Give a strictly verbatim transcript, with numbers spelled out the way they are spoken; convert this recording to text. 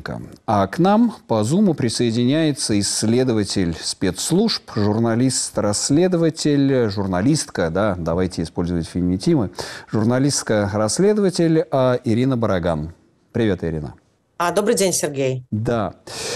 Лукашенко. А к нам по Зуму присоединяется исследователь спецслужб, журналист-расследователь, журналистка, да, давайте использовать феминитивы, журналистка-расследователь Ирина Бараган. Привет, Ирина. А, добрый день, Сергей. Да.